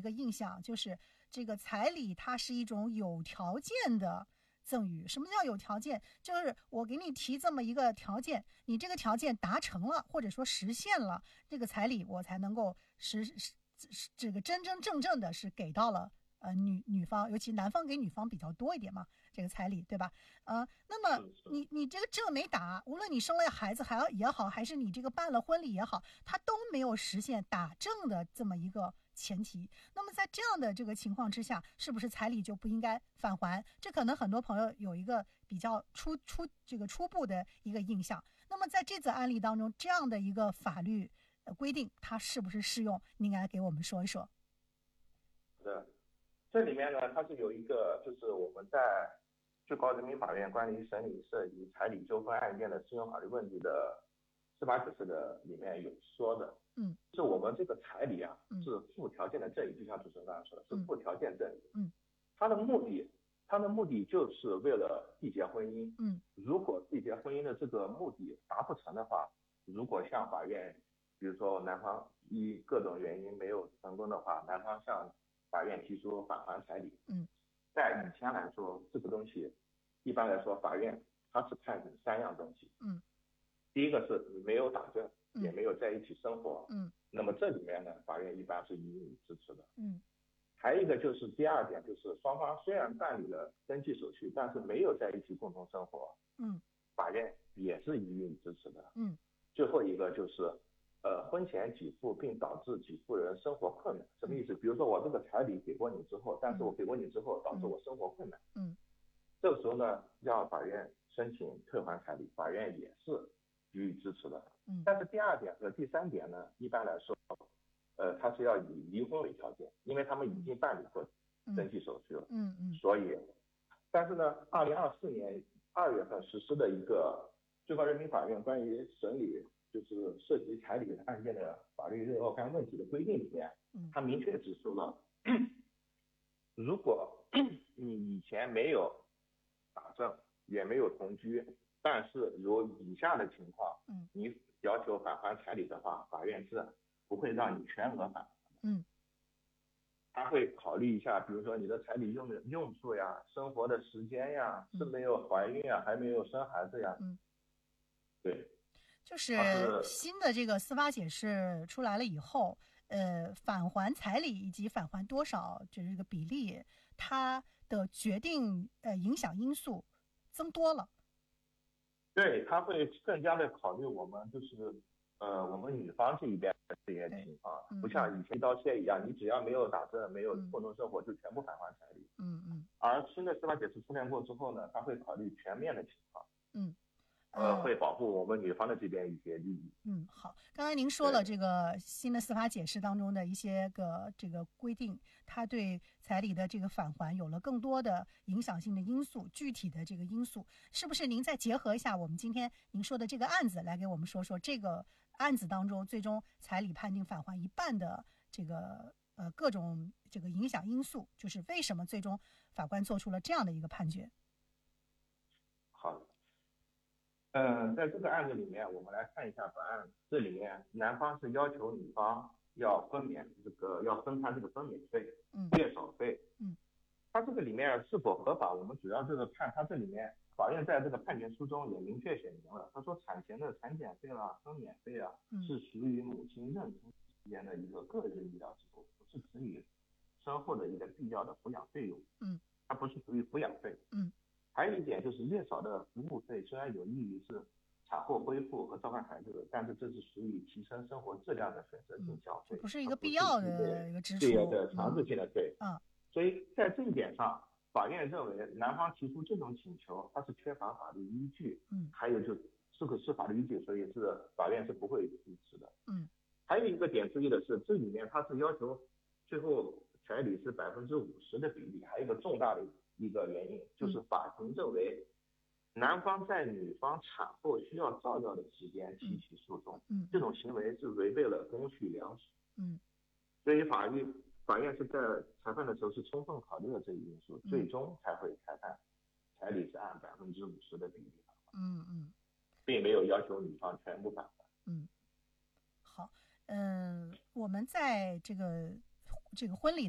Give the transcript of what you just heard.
一个印象，就是这个彩礼它是一种有条件的赠与。什么叫有条件？就是我给你提这么一个条件，你这个条件达成了或者说实现了，这个彩礼我才能够这个真真正正的是给到了女方，尤其男方给女方比较多一点嘛，这个彩礼，对吧？那么你这个证没打，无论你生了孩子也好，还是你这个办了婚礼也好，它都没有实现打证的这么一个前提。那么在这样的这个情况之下，是不是彩礼就不应该返还？这可能很多朋友有一个比较初步的一个印象。那么在这则案例当中，这样的一个法律规定，它是不是适用？您应该给我们说一说。 是。这里面呢，它是有一个，就是我们在最高人民法院关于审理涉及彩礼纠纷案件的适用法律问题的司法解释的里面有说的，是我们这个彩礼啊，是附条件的赠与，就像主持人刚才说的，是附条件赠与，它的目的就是为了缔结婚姻，如果缔结婚姻的这个目的达不成的话，如果向法院，比如说男方因各种原因没有成功的话，男方向法院提出返还彩礼，在以前来说，这个东西一般来说法院它是判3样东西，第一个是你没有打证，也没有在一起生活，那么这里面呢，法院一般是予以支持的，还有一个就是第二点，就是双方虽然办理了登记手续，但是没有在一起共同生活，法院也是予以支持的，最后一个就是婚前给付并导致给付人生活困难，什么意思？比如说我这个彩礼给过你之后，但是我给过你之后导致我生活困难，这个时候呢，让法院申请退还彩礼，法院也是予以支持的。但是第2点和第3点呢，一般来说，它是要以离婚为条件，因为他们已经办理过登记手续了，所以，但是呢，2024年2月份实施的一个最高人民法院关于审理就是涉及彩礼案件的法律若干问题的规定里面，它明确指出了，如果你以前没有打证，也没有同居，但是有以下的情况，你要求返还彩礼的话，法院是不会让你全额返还的。他会考虑一下，比如说你的彩礼用处呀，生活的时间呀，是没有怀孕呀，还没有生孩子呀。对。 就是新的这个司法解释出来了以后，返还彩礼以及返还多少，就是这个比例，它的决定影响因素增多了。 对，他会更加的考虑我们就是我们女方这一边的这些情况，不像以前一刀切一样，你只要没有打证、没有共同生活就全部返还彩礼。而新的司法解释出现过之后呢，他会考虑全面的情况。会保护我们女方的这边一些利益。 好，刚才您说了这个新的司法解释当中的一些这个规定，它对彩礼的这个返还有了更多的影响性的因素，具体的这个因素，是不是您再结合一下我们今天您说的这个案子，来给我们说说这个案子当中最终彩礼判定返还一半的这个各种这个影响因素，就是为什么最终法官做出了这样的一个判决？ 好的。在这个案子里面，我们来看一下本案。这里面男方是要求女方要分摊这个分娩费、月嫂费。他这个里面是否合法，我们主要就是看他这里面法院在这个判决书中也明确写明了，他说产前的产检费啦、分娩费啊，是属于母亲妊娠期间的一个个人医疗支出，不是指与生后的一个必要的抚养费用。它不是属于抚养费。还有一点就是月嫂的服务费虽然有益于是产后恢复和照看孩子的，但是这是属于提升生活质量的选择性消费， 不是一个必要的一个支出， 对强制性的对。所以在这一点上，法院认为男方提出这种请求，他是缺乏法律依据。还有这个是法律依据，所以是法院是不会支持的。还有一个点注意的是，这里面他是要求最后彩礼是50%的比例，还有一个重大的一个原因，就是法庭认为男方在女方产后需要照料的期间提起诉讼，这种行为是违背了公序良俗。所以法院是在裁判的时候是充分考虑了这一因素，最终才会裁判彩礼是按50%的比例返还。并没有要求女方全部返还。 好，我们在这个婚礼